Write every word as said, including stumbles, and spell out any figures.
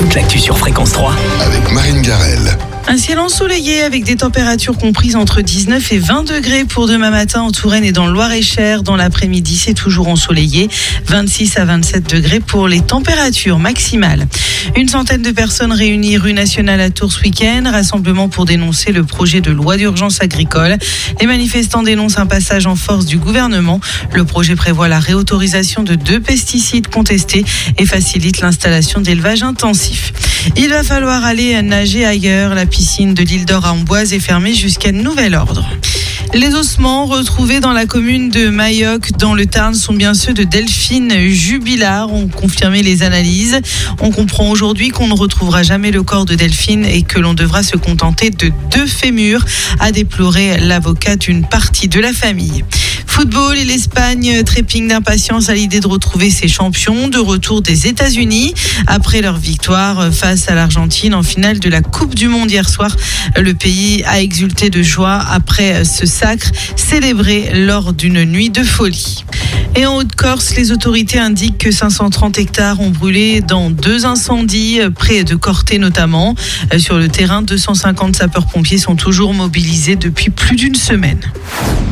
toute l'actu sur Fréquence trois. Avec Marine Garel. Un ciel ensoleillé avec des températures comprises entre dix-neuf et vingt degrés pour demain matin en Touraine et dans le Loir-et-Cher. Dans l'après-midi, c'est toujours ensoleillé. vingt-six à vingt-sept degrés pour les températures maximales. Une centaine de personnes réunies rue Nationale à Tours ce week-end. Rassemblement pour dénoncer le projet de loi d'urgence agricole. Les manifestants dénoncent un passage en force du gouvernement. Le projet prévoit la réautorisation de deux pesticides contestés et facilite l'installation d'élevage intensif. Il va falloir aller nager ailleurs. La piscine de l'île d'Or à Amboise est fermée jusqu'à nouvel ordre. Les ossements retrouvés dans la commune de Mailloc, dans le Tarn, sont bien ceux de Delphine Jubilard, ont confirmé les analyses. On comprend aujourd'hui qu'on ne retrouvera jamais le corps de Delphine et que l'on devra se contenter de deux fémurs, a déploré l'avocat d'une partie de la famille. Football et l'Espagne trépigne d'impatience à l'idée de retrouver ses champions, de retour des États-Unis. Après leur victoire face à l'Argentine en finale de la Coupe du Monde hier soir, le pays a exulté de joie après ce sacre célébré lors d'une nuit de folie. Et en Haute-Corse, les autorités indiquent que cinq cent trente hectares ont brûlé dans deux incendies, près de Corté notamment. Sur le terrain, deux cent cinquante sapeurs-pompiers sont toujours mobilisés depuis plus d'une semaine.